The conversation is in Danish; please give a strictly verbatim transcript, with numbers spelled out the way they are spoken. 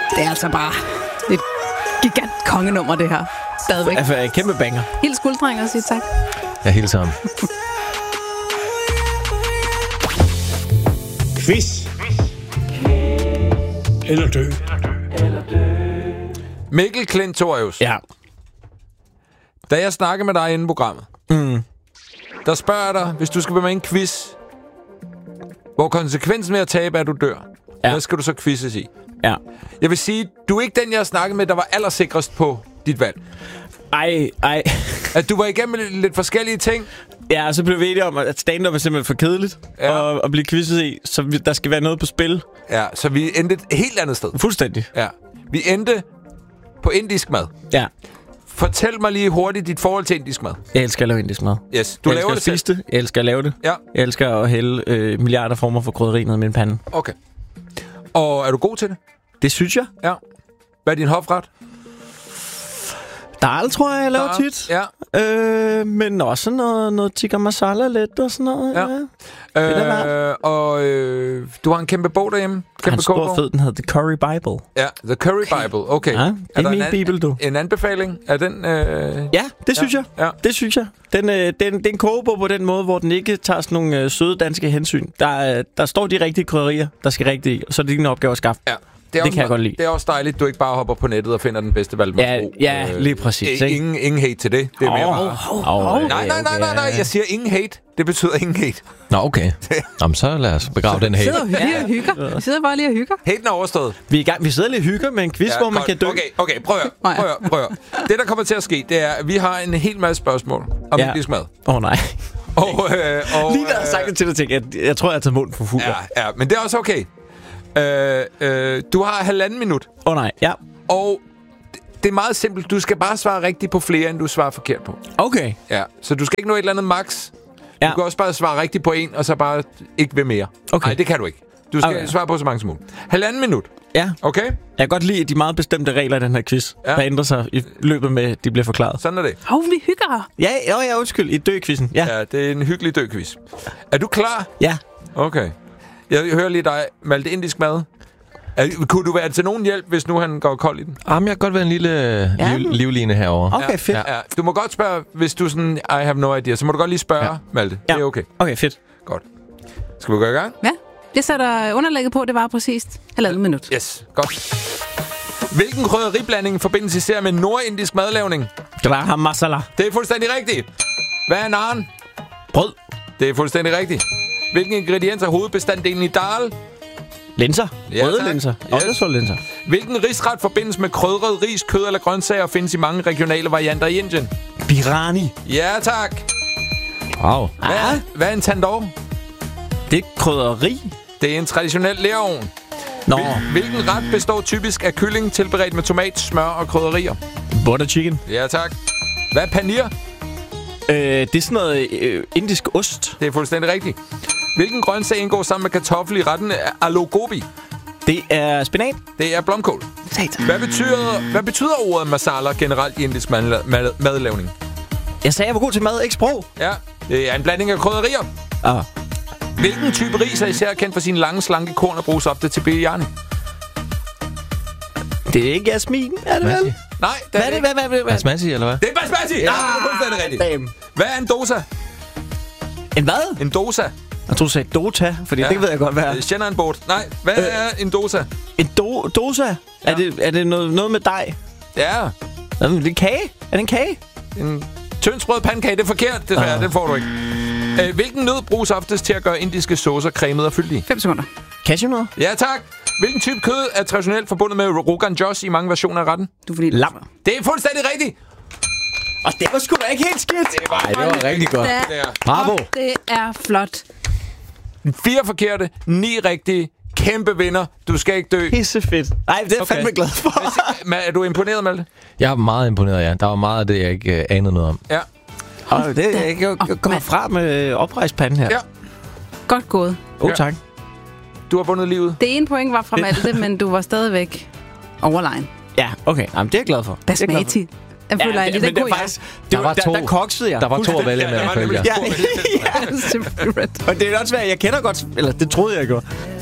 Det er altså bare et gigant kongenummer, det her. Stadigvæk. Altså, en kæmpe banger. Helt skuldring og sige tak. Ja, helt sammen. Quiz. Eller dø. Mikkel Klintorius. Ja. Da jeg snakker med dig inden programmet, mm. der spørger jeg dig, hvis du skal være med i en quiz, hvor konsekvensen ved at tabe er, at du dør. Ja. Hvad skal du så quizzes i? Ja. Jeg vil sige, du er ikke den, jeg har snakket med, der var allersikrest på dit valg. Ej, ej. At du var igennem lidt forskellige ting. Ja, og så blev vi enige om, at stand-up er simpelthen for kedeligt ja. at, at blive quizzet i, så vi, der skal være noget på spil. Ja, så vi endte et helt andet sted. Fuldstændig. Ja. Vi endte på indisk mad. Ja. Fortæl mig lige hurtigt dit forhold til indisk mad. Jeg elsker at lave indisk mad. Yes, du jeg laver det elsker at spise det. Jeg elsker at lave det. Ja. Jeg elsker at hælde øh, milliarder former for krydderi ned i min pande. Okay. Og er du god til det? Det synes jeg. Ja. Hvad er din hofret? Dal, tror jeg, jeg laver Dal. tit. Ja. Øh, men også noget, noget tikka masala lidt og sådan noget. Ja. ja. Det øh, og øh, du har en kæmpe bog derhjemme. Kæmpe en stor fed, den hedder The Curry Bible. Ja, The Curry okay. Bible. Okay. Ja, det er, er min en, bibel, du. En anbefaling af den? Øh... Ja, det synes ja. jeg. Ja. Det synes jeg. Den, øh, den, den kogebog på den måde, hvor den ikke tager sådan nogle øh, søde danske hensyn. Der, der står de rigtige krydderier, der skal rigtigt i, og så er det din opgave at skaffe. Ja. Det, det kan jeg godt lide. Det er også dejligt, at du ikke bare hopper på nettet og finder den bedste valgmandsro. Ja, ja, lige præcis. Øh, ingen, ingen hate til det. Det er mere oh, bare... Oh, oh, oh, nej, nej, nej, nej, nej. Jeg siger ingen hate. Det betyder ingen hate. Nå, okay. Jamen, så lad os begrave den hate. Vi sidder lige og hygger. Vi sidder bare lige og hygger. Haten er overstået. Vi er i gang. Vi sidder lige og hygger med en quiz, ja, hvor man godt. kan dø. Okay, okay. Prøv at prøv at prøv at Det, der kommer til at ske, det er, at vi har en hel masse spørgsmål om ja. indisk mad. Åh, oh, nej. Og, øh, og, lige da jeg har sagt det til dig, tænker jeg, jeg tror, jeg har taget munden for fuld. Ja, ja, men det er også okay. Øh, øh, du har halvanden minut. Åh oh, nej, ja. Og det er meget simpelt. Du skal bare svare rigtigt på flere, end du svarer forkert på. Okay. Ja, så du skal ikke nå et eller andet max. Ja. Du kan også bare svare rigtigt på en, og så bare ikke ved mere. Okay. Nej, det kan du ikke. Du skal okay. svare på så mange som muligt. Halvanden minut. Ja. Okay? Jeg kan godt lide de meget bestemte regler i den her quiz, ja. der ændrer sig i løbet med, at de bliver forklaret. Sådan er det. Hov, vi hygger. Ja, ja, ja, undskyld. I dø-quizzen. Ja. ja, det er en hyggelig dø-quiz. Er du klar? Ja. Okay. Jeg hører lige dig, Malte, indisk mad. Er, kunne du være til nogen hjælp, hvis nu han går kold i den? Jamen, jeg kan godt være en lille ja. liv, livline herovre. Okay, fedt. Ja, ja. Du må godt spørge, hvis du sådan, I have no idea, så må du godt lige spørge, ja. Malte. Ja. Det er okay. Okay, fedt. Godt. Skal vi gå i gang? Ja. Det sætter underlægget på, det var præcist halvandet minut. Yes, godt. Hvilken krydderiblanding forbindes især med nordindisk madlavning? Garam masala. Det er fuldstændig rigtigt. Hvad er naan? Brød. Det er fuldstændig rigtigt. Hvilken ingrediens er hovedbestanddelen i dal? Linser. Ja, Røde tak. linser. Yes. Også så linser. Hvilken risret forbindes med krydret ris, kød eller grøntsager og findes i mange regionale varianter i Indien? Birani. Ja, tak. Wow. Hvad er, hvad er en tandoor? Det er krydderi. Det er en traditionel lerovn. Nå. Hvil, hvilken ret består typisk af kylling tilberedt med tomat, smør og krydderier? Butter chicken. Ja, tak. Hvad er paneer? Øh, det er sådan noget øh, indisk ost. Det er fuldstændig rigtigt. Hvilken grøntsag indgår sammen med kartoffel i retten aloo gobi? Det er spinat. Det er blomkål. Satan. Hvad betyder, hvad betyder ordet masala generelt i indisk mad, mad, madlavning? Jeg sagde, jeg var god til mad, ikke sprog. Ja, det er en blanding af krydderier. Ah. Hvilken type ris er især kendt for sine lange, slanke korn og bruges ofte til biryani? Det er ikke jasmin, er det vel? Nej, det hvad er det? Hvad, hvad, hvad, hvad? Basmati, eller hvad? Det er basmati! Ja, det er fuldstændig rigtigt. Damn. Hvad er en dosa? En hvad? En dosa. Jeg tror, du sagde Dota, fordi ja. det ved jeg godt, hvad er. Shenanbot. Nej, hvad øh. er en dosa? En do dosa? Ja. Er det, er det noget, noget med dej? Ja. Er det en kage? Er det en kage? En tyndsprød pandekage, det er forkert, desværre. Uh. Det får du ikke. Øh, hvilken nød bruges oftest til at gøre indiske saucer cremede og fyldige? Fem sekunder. Cashewnød? Ja, tak. Hvilken type kød er traditionelt forbundet med Rogan Josh i mange versioner af retten? Du fordi lam. Det er fuldstændig rigtigt. Og det var sgu da ikke helt skidt. Det var, Ej, det var rigtig godt. Det er, Bravo. det er flot. Fire forkerte, ni rigtige. Kæmpe vinder. Du skal ikke dø. Pisse fedt. Nej, det er jeg okay. fandme glad for. Men er du imponeret, Malte? Jeg er meget imponeret, ja. Der var meget af det, jeg ikke uh, anede noget om. Ja. Og det jeg kan jo komme fra med oprejspanden her. Ja. Godt gået. Åh, oh, Ja. tak. Du har bundet livet. Det ene point var fra Malte, men du var stadigvæk overlegen. Ja, okay. Jamen, det er jeg glad for. Basmati. Jeg føler, ja, at det, men det, det det er faktisk... Det Der var der, to- der koksede jeg. Der var to at vælge Ja, med, der var følger nemlig jeg. to at vælge. Ja, ja. Og det er også svært. Jeg kender godt... Eller det troede jeg godt.